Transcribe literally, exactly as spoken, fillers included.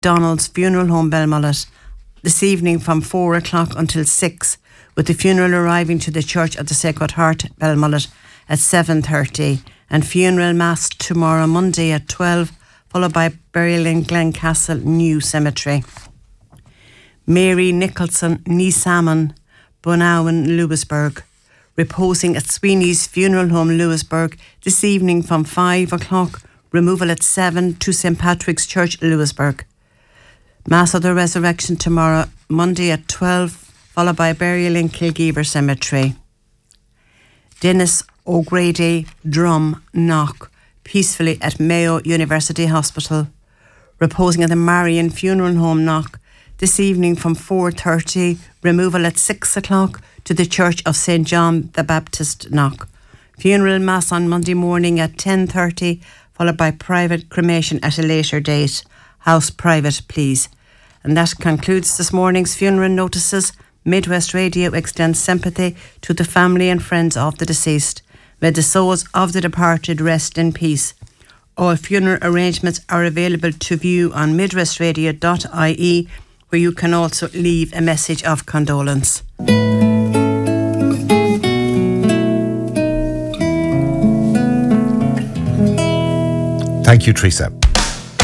Donald's Funeral Home, Belmullet, this evening from four o'clock until six, with the funeral arriving to the Church of the Sacred Heart, Belmullet, at seven thirty, and funeral mass tomorrow, Monday, at twelve, followed by burial in Glencastle New Cemetery. Mary Nicholson, ní Salmon, Bunawan, Lewisburg, reposing at Sweeney's Funeral Home, Lewisburg, this evening from five o'clock, removal at seven to Saint Patrick's Church, Lewisburg. Mass of the Resurrection tomorrow, Monday at twelve, followed by burial in Kilgeeber Cemetery. Dennis O'Grady, Drum, Knock, peacefully at Mayo University Hospital, reposing at the Marion Funeral Home, Knock, this evening from four thirty, removal at six o'clock to the Church of Saint John the Baptist, Knock. Funeral mass on Monday morning at ten thirty, followed by private cremation at a later date. House private, please. And that concludes this morning's funeral notices. Midwest Radio extends sympathy to the family and friends of the deceased. May the souls of the departed rest in peace. All funeral arrangements are available to view on midwestradio dot I E, where you can also leave a message of condolence. Thank you, Teresa.